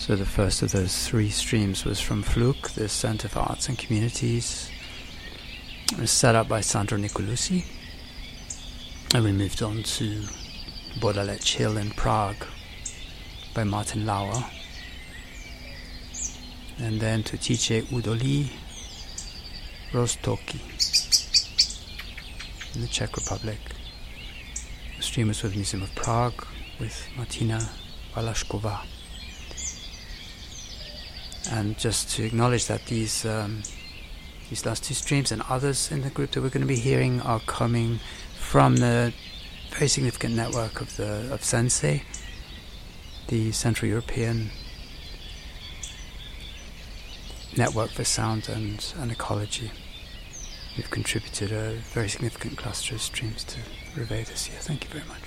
So the first of those 3 streams was from FLUC, the Center for Arts and Communities. It was set up by Sandro Nicolucci. And we moved on to Bodalec Hill in Prague by Martin Lauer. And then to Tiche Udoli, Roztoky in the Czech Republic. The stream was with the Museum of Prague with Martina Valashkova. And just to acknowledge that these last 2 streams and others in the group that we're going to be hearing are coming from the very significant network of SENSE, the Central European Network for Sound and Ecology. We've contributed a very significant cluster of streams to Reveille this year. Thank you very much.